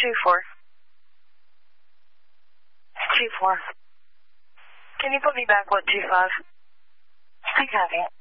2-4. 2-4. Can you put me back, 125? I copy it.